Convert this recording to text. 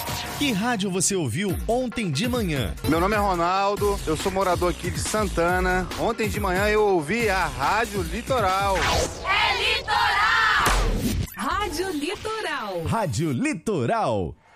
Que rádio você ouviu ontem de manhã? Meu nome é Ronaldo, eu sou morador aqui de Santana. Ontem de manhã eu ouvi a Rádio Litoral. É Litoral! Rádio Litoral. Rádio Litoral.